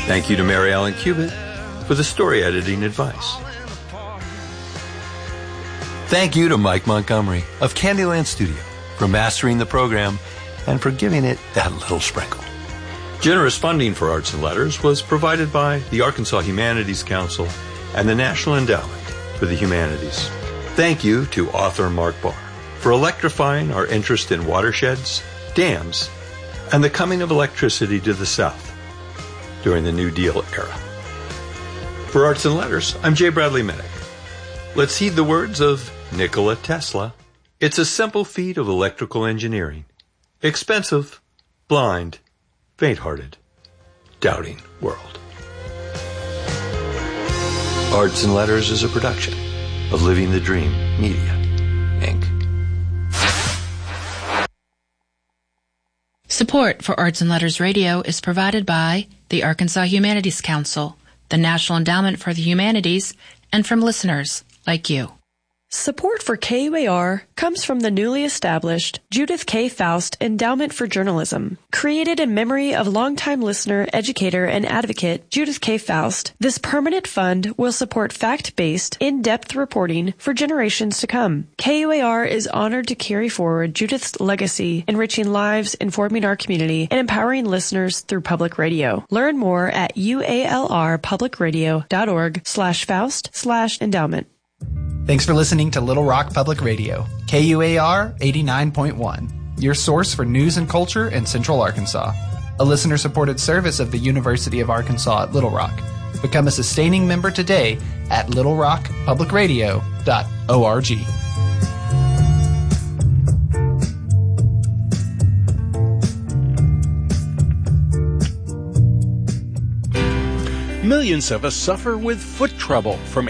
Thank you to Mary Ellen Cubitt for the story editing advice. Thank you to Mike Montgomery of Candyland Studio for mastering the program and for giving it that little sprinkle. Generous funding for Arts and Letters was provided by the Arkansas Humanities Council and the National Endowment for the Humanities. Thank you to author Mark Barr for electrifying our interest in watersheds, dams, and the coming of electricity to the South during the New Deal era. For Arts and Letters, I'm Jay Bradley Minnick. Let's heed the words of Nikola Tesla. It's a simple feat of electrical engineering. Expensive, blind, faint-hearted, doubting world. Arts and Letters is a production of Living the Dream Media, Inc. Support for Arts and Letters Radio is provided by the Arkansas Humanities Council, the National Endowment for the Humanities, and from listeners like you. Support for KUAR comes from the newly established Judith K. Faust Endowment for Journalism. Created in memory of longtime listener, educator, and advocate Judith K. Faust, this permanent fund will support fact-based, in-depth reporting for generations to come. KUAR is honored to carry forward Judith's legacy, enriching lives, informing our community, and empowering listeners through public radio. Learn more at ualrpublicradio.org/Faust/endowment. Thanks for listening to Little Rock Public Radio, KUAR 89.1, your source for news and culture in Central Arkansas. A listener-supported service of the University of Arkansas at Little Rock. Become a sustaining member today at littlerockpublicradio.org. Millions of us suffer with foot trouble, from